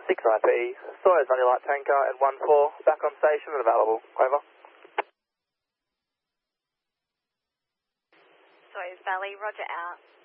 6IP, Sawyers Honey Light Tanker and 1-4, back on station and available. Over. Sawyers Valley, roger out.